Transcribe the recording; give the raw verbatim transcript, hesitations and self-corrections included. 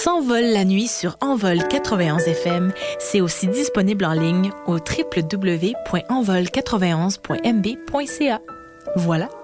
S'envole la nuit sur Envol quatre-vingt-onze F M. C'est aussi disponible en ligne au w w w point envol quatre-vingt-onze point m b point c a. Voilà.